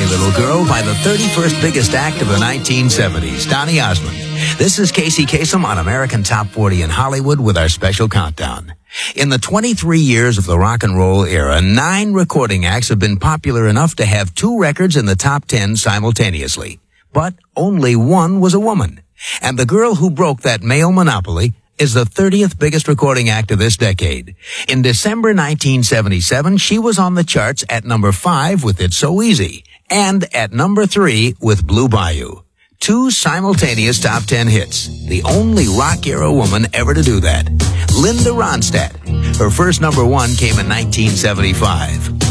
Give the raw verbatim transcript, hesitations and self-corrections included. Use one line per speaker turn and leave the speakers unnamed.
Little Girl by the thirty-first biggest act of the nineteen seventies, Donny Osmond. This is Casey Kasem on American Top forty in Hollywood with our special countdown. In the twenty-three years of the rock and roll era, nine recording acts have been popular enough to have two records in the top ten simultaneously. But only one was a woman. And the girl who broke that male monopoly is the thirtieth biggest recording act of this decade. In December nineteen seventy-seven, she was on the charts at number five with It's So Easy, and at number three with Blue Bayou. Two simultaneous top ten hits. The only rock-era woman ever to do that. Linda Ronstadt. Her first number one came in nineteen seventy-five.